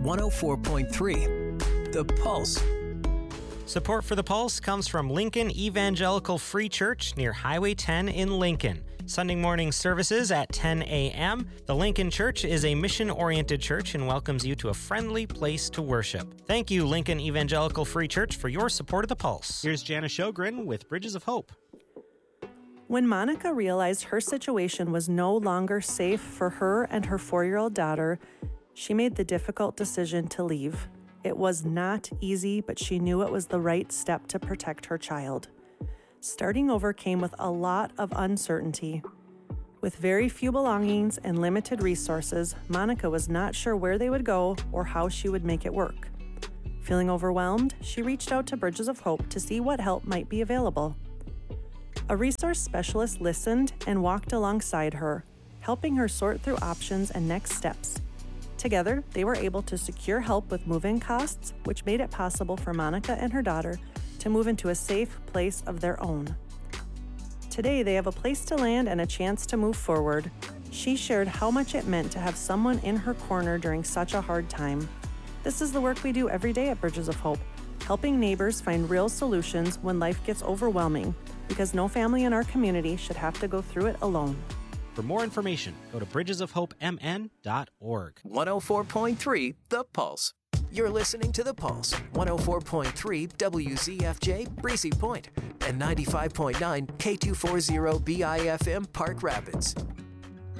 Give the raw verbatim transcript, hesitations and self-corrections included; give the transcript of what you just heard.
one oh four point three The Pulse. Support for The Pulse comes from Lincoln Evangelical Free Church near Highway ten in Lincoln. Sunday morning services at ten a.m. The Lincoln Church is a mission-oriented church and welcomes you to a friendly place to worship. Thank you, Lincoln Evangelical Free Church, for your support of The Pulse. Here's Jana Sjogren with Bridges of Hope. When Monica realized her situation was no longer safe for her and her four-year-old daughter, she made the difficult decision to leave. It was not easy, but she knew it was the right step to protect her child. Starting over came with a lot of uncertainty. With very few belongings and limited resources, Monica was not sure where they would go or how she would make it work. Feeling overwhelmed, she reached out to Bridges of Hope to see what help might be available. A resource specialist listened and walked alongside her, helping her sort through options and next steps. Together, they were able to secure help with move-in costs, which made it possible for Monica and her daughter to move into a safe place of their own. Today, they have a place to land and a chance to move forward. She shared how much it meant to have someone in her corner during such a hard time. This is the work we do every day at Bridges of Hope, helping neighbors find real solutions when life gets overwhelming, because no family in our community should have to go through it alone. For more information, go to bridges of hope m n dot org. one oh four point three The Pulse. You're listening to The Pulse, one oh four point three W Z F J Breezy Point and ninety-five point nine K two forty B I F M Park Rapids.